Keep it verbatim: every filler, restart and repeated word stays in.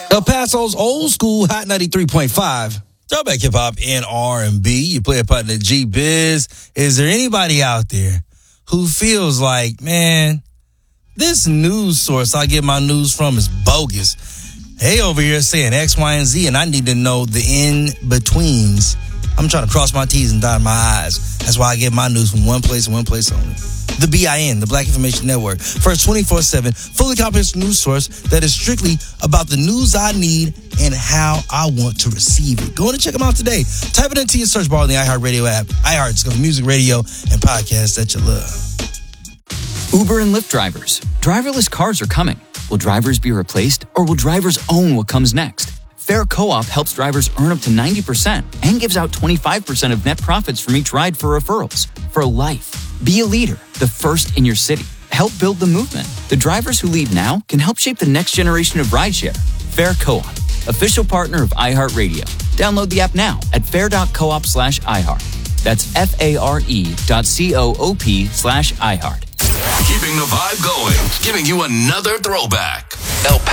El Paso's old school Hot ninety-three point five. Throwback hip hop and R and B. You play a part in the G-Biz. Is there anybody out there who feels like, man, this news source I get my news from is bogus? Hey, over here saying X, Y, and Z, and I need to know the in-betweens. I'm trying to cross my T's and dot my I's. That's why I get my news from one place and one place only. The B I N, the Black Information Network. First twenty-four seven, fully comprehensive news source that is strictly about the news I need and how I want to receive it. Go on and check them out today. Type it into your search bar in the iHeartRadio app. iHeart, discover music, radio, and podcasts that you love. Uber and Lyft drivers. Driverless cars are coming. Will drivers be replaced, or will drivers own what comes next? Fair Co-op helps drivers earn up to ninety percent and gives out twenty-five percent of net profits from each ride for referrals. For life. Be a leader, the first in your city. Help build the movement. The drivers who lead now can help shape the next generation of rideshare. Fair Co-op, official partner of iHeartRadio. Download the app now at fair.coop slash iHeart. That's F-A-R-E dot C-O-O-P slash iHeart. Keeping the vibe going, giving you another throwback. El